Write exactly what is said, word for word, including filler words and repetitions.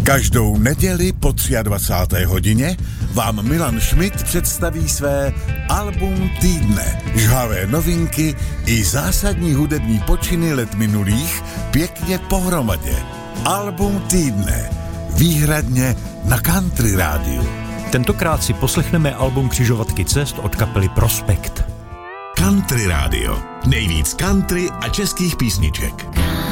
Každou neděli po dvacáté třetí hodině vám Milan Schmidt představí své album týdne. Žhavé novinky i zásadní hudební počiny let minulých pěkně pohromadě. Album týdne. Výhradně na Country rádiu. Tentokrát si poslechneme album Křižovatky cest od kapely Prospekt. Country rádio. Nejvíc country a českých písniček.